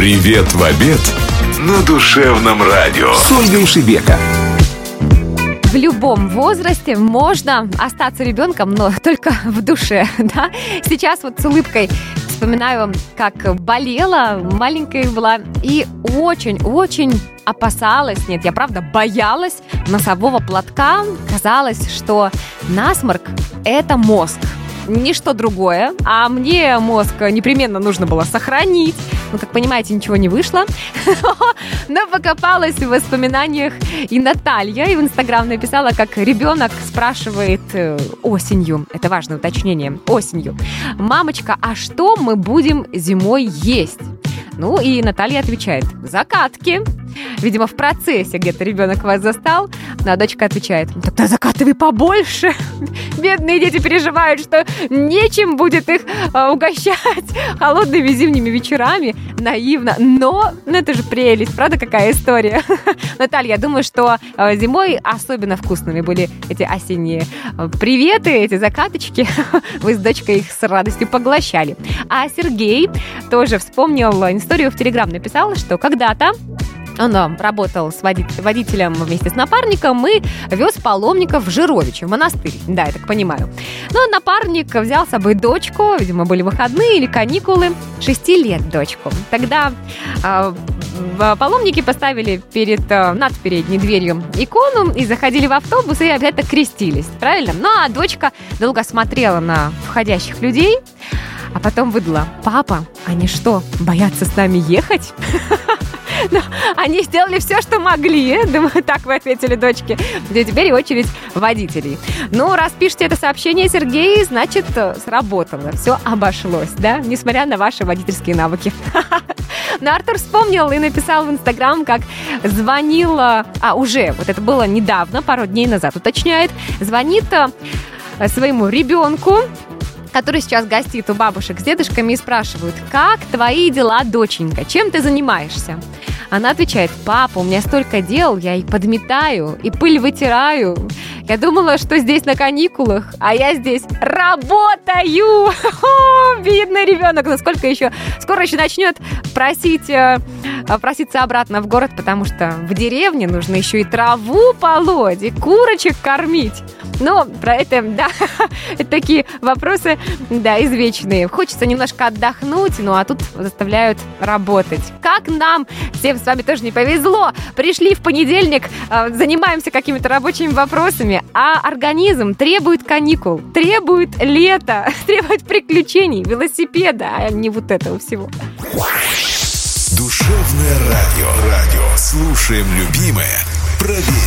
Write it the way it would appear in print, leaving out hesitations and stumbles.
Привет в обед на душевном радио с Ольгой Шебека. В любом возрасте можно остаться ребенком, но только в душе, да? Сейчас вот с улыбкой вспоминаю, как болела, маленькая была и очень-очень опасалась, нет, я правда боялась носового платка. Казалось, что насморк – это мозг, ничто другое, а мне мозг непременно нужно было сохранить. Ну, как понимаете, ничего не вышло. Но покопалась в воспоминаниях и Наталья, и в Инстаграм написала, как ребенок спрашивает осенью, это важное уточнение, осенью: «Мамочка, а что мы будем зимой есть?» Ну, и Наталья отвечает: «Закатки». Видимо, в процессе где-то ребенок вас застал, а дочка отвечает: «Тогда закатывай побольше». Бедные дети переживают, что нечем будет их угощать холодными зимними вечерами. Наивно, но это же прелесть, правда, какая история? Наталья, я думаю, что зимой особенно вкусными были эти осенние приветы, эти закаточки. Вы с дочкой их с радостью поглощали. А Сергей тоже вспомнил историю, в Телеграм написал, что когда-то он работал с водителем вместе с напарником и вез паломников в Жировичи, в монастырь. Да, я так понимаю. Но напарник взял с собой дочку, видимо, были выходные или каникулы, 6 лет дочку. Тогда паломники поставили над передней дверью икону и заходили в автобус и обязательно крестились, правильно? Ну, а дочка долго смотрела на входящих людей, а потом выдала: «Папа, они что, боятся с нами ехать?» Но они сделали все, что могли. Думаю, так вы ответили дочке. Теперь очередь водителей. Ну, раз пишете это сообщение, Сергей, значит, сработало. Все обошлось, да? Несмотря на ваши водительские навыки. Но Артур вспомнил и написал в Инстаграм, как звонила... вот это было недавно, пару дней назад, уточняет. Звонит своему ребенку, который сейчас гостит у бабушек с дедушками, и спрашивают: «Как твои дела, доченька? Чем ты занимаешься?» Она отвечает: «Папа, у меня столько дел, я и подметаю, и пыль вытираю. Я думала, что здесь на каникулах, а я здесь работаю!» Бедный ребенок, насколько еще... Скоро еще начнет проситься обратно в город, потому что в деревне нужно еще и траву полоть, и курочек кормить. Но про это, да, это такие вопросы, да, извечные. Хочется немножко отдохнуть, а тут заставляют работать. Как нам всем с вами тоже не повезло. Пришли в понедельник, занимаемся какими-то рабочими вопросами, а организм требует каникул, требует лета, требует приключений, велосипеда, а не вот этого всего. Душевное радио. Слушаем любимое, проверим.